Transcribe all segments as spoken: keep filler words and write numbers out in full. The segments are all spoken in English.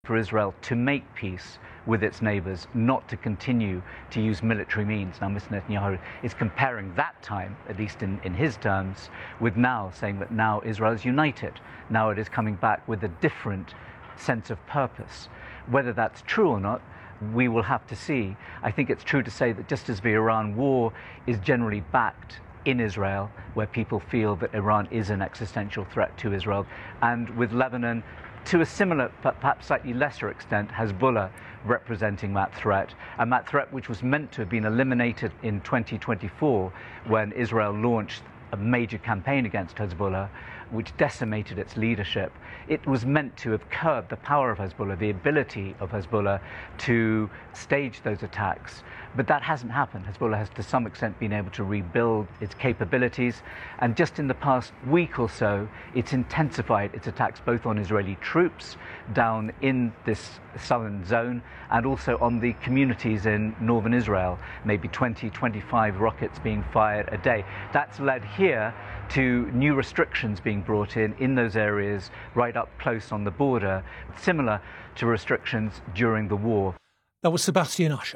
for Israel to make peace with its neighbors, not to continue to use military means. Now, Mister Netanyahu is comparing that time, at least in, in his terms, with now, saying that now Israel is united. Now it is coming back with a different sense of purpose. Whether that's true or not, we will have to see. I think it's true to say that just as the Iran war is generally backed in Israel, where people feel that Iran is an existential threat to Israel, and with Lebanon, to a similar, but perhaps slightly lesser extent, Hezbollah representing that threat, and that threat which was meant to have been eliminated in twenty twenty-four when Israel launched a major campaign against Hezbollah, which decimated its leadership. It was meant to have curbed the power of Hezbollah, the ability of Hezbollah to stage those attacks. But that hasn't happened. Hezbollah has to some extent been able to rebuild its capabilities. And just in the past week or so, it's intensified its attacks both on Israeli troops down in this southern zone and also on the communities in northern Israel, maybe twenty, twenty-five rockets being fired a day. That's led here to new restrictions being brought in in those areas right up close on the border, similar to restrictions during the war. That was Sebastian Usher.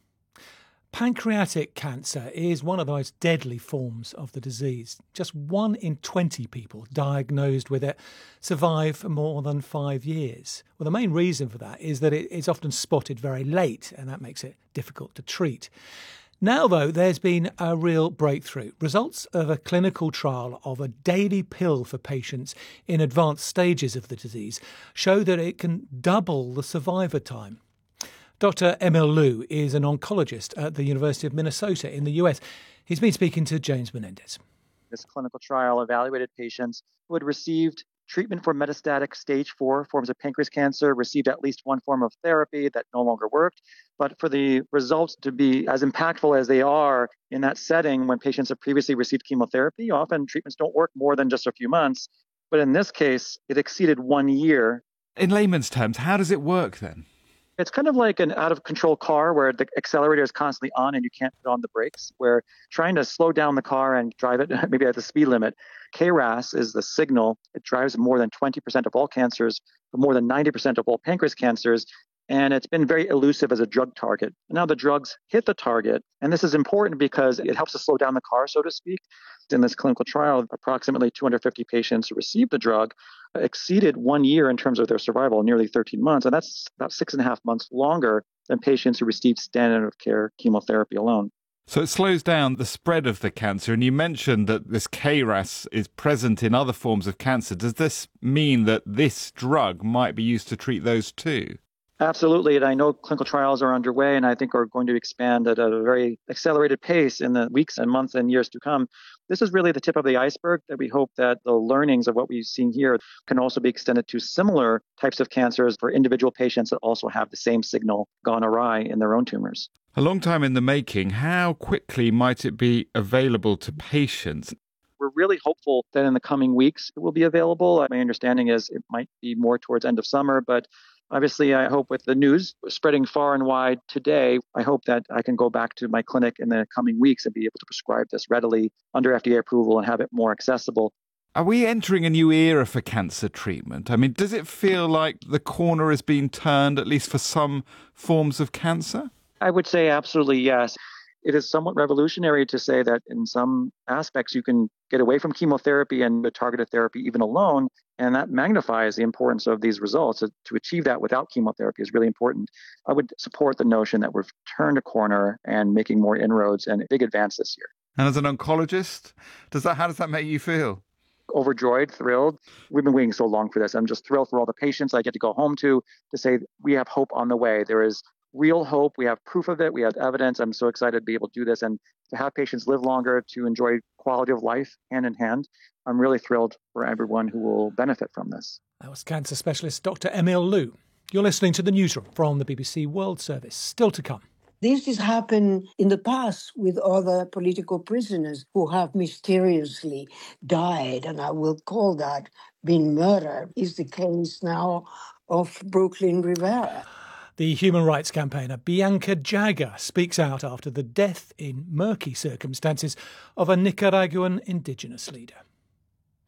Pancreatic cancer is one of the most deadly forms of the disease. Just one in twenty people diagnosed with it survive for more than five years. Well, the main reason for that is that it is often spotted very late, and that makes it difficult to treat. Now, though, there's been a real breakthrough. Results of a clinical trial of a daily pill for patients in advanced stages of the disease show that it can double the survivor time. Doctor Emil Liu is an oncologist at the University of Minnesota in the U S. He's been speaking to James Menendez. This clinical trial evaluated patients who had received treatment for metastatic stage four forms of pancreas cancer, received at least one form of therapy that no longer worked. But for the results to be as impactful as they are in that setting when patients have previously received chemotherapy, often treatments don't work more than just a few months. But in this case, it exceeded one year. In layman's terms, how does it work then? It's kind of like an out-of-control car where the accelerator is constantly on and you can't put on the brakes, where trying to slow down the car and drive it maybe at the speed limit. K R A S is the signal. It drives more than twenty percent of all cancers, more than ninety percent of all pancreas cancers, and it's been very elusive as a drug target. Now the drugs hit the target, and this is important because it helps to slow down the car, so to speak. In this clinical trial, approximately two hundred fifty patients who received the drug exceeded one year in terms of their survival, nearly thirteen months, and that's about six and a half months longer than patients who received standard of care chemotherapy alone. So it slows down the spread of the cancer, and you mentioned that this K R A S is present in other forms of cancer. Does this mean that this drug might be used to treat those too? Absolutely. And I know clinical trials are underway and I think are going to expand at a very accelerated pace in the weeks and months and years to come. This is really the tip of the iceberg that we hope that the learnings of what we've seen here can also be extended to similar types of cancers for individual patients that also have the same signal gone awry in their own tumors. A long time in the making. How quickly might it be available to patients? We're really hopeful that in the coming weeks it will be available. My understanding is it might be more towards end of summer, but obviously, I hope with the news spreading far and wide today, I hope that I can go back to my clinic in the coming weeks and be able to prescribe this readily under F D A approval and have it more accessible. Are we entering a new era for cancer treatment? I mean, does it feel like the corner is being turned, at least for some forms of cancer? I would say absolutely yes. It is somewhat revolutionary to say that in some aspects you can get away from chemotherapy and the targeted therapy even alone, and that magnifies the importance of these results. To achieve that without chemotherapy is really important. I would support the notion that we've turned a corner and making more inroads and a big advance this year. And as an oncologist, does that how does that make you feel? Overjoyed, thrilled. We've been waiting so long for this. I'm just thrilled for all the patients I get to go home to, to say we have hope on the way. There is real hope. We have proof of it. We have evidence. I'm so excited to be able to do this and to have patients live longer, to enjoy quality of life hand in hand. I'm really thrilled for everyone who will benefit from this. That was cancer specialist Doctor Emil Liu. You're listening to The Newsroom from the B B C World Service. Still to come. This has happened in the past with other political prisoners who have mysteriously died, and I will call that being murdered. Is the case now of Brooklyn Rivera. The human rights campaigner Bianca Jagger speaks out after the death in murky circumstances of a Nicaraguan indigenous leader.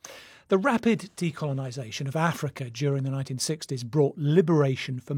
The rapid decolonisation of Africa during the nineteen sixties brought liberation for